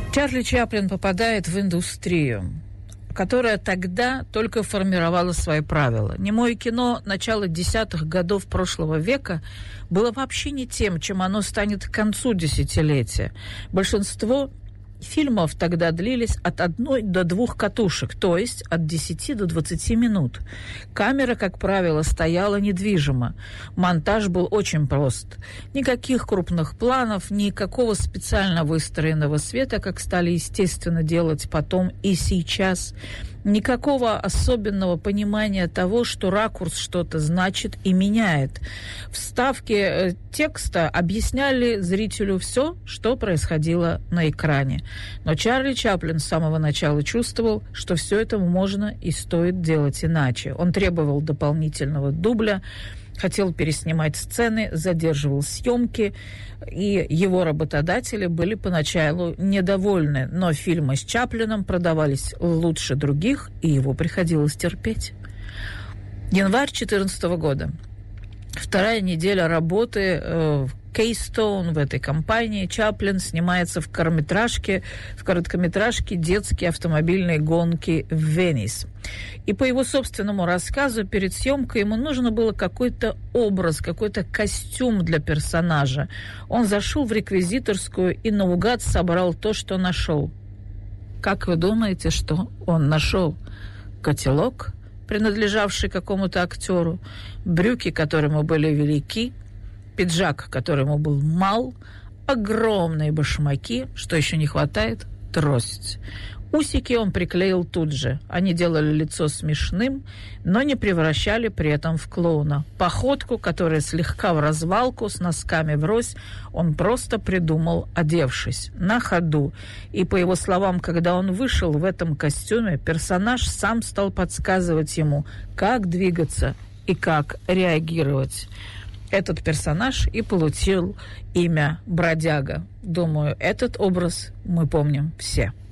Чарли Чаплин попадает в индустрию, которая тогда только формировала свои правила. Немое кино начала десятых годов прошлого века было вообще не тем, чем оно станет к концу десятилетия. Большинство фильмов тогда длились от 1 до 2 катушек, то есть от 10 до 20 минут. Камера, как правило, стояла недвижимо. Монтаж был очень прост. Никаких крупных планов, никакого специально выстроенного света, как стали, естественно, делать потом и сейчас. Никакого особенного понимания того, что ракурс что-то значит и меняет. Вставки текста объясняли зрителю все, что происходило на экране. Но Чарли Чаплин с самого начала чувствовал, что все это можно и стоит делать иначе. Он требовал дополнительного дубля, хотел переснимать сцены, задерживал съемки, и его работодатели были поначалу недовольны, но фильмы с Чаплином продавались лучше других, и его приходилось терпеть. Январь 2014 года. Вторая неделя работы в Keystone, в этой компании. Чаплин снимается в короткометражке «Детские автомобильные гонки в Венес». И по его собственному рассказу, перед съемкой ему нужно было какой-то образ, какой-то костюм для персонажа. Он зашел в реквизиторскую и наугад собрал то, что нашел. Как вы думаете, что он нашел? Котелок, принадлежавший какому-то актеру, брюки, которому были велики, пиджак, которому был мал, огромные башмаки, что еще не хватает, трость. Усики он приклеил тут же. Они делали лицо смешным, но не превращали при этом в клоуна. Походку, которая слегка в развалку, с носками врозь, он просто придумал, одевшись, на ходу. И, по его словам, когда он вышел в этом костюме, персонаж сам стал подсказывать ему, как двигаться и как реагировать. Этот персонаж и получил имя Бродяга. Думаю, этот образ мы помним все.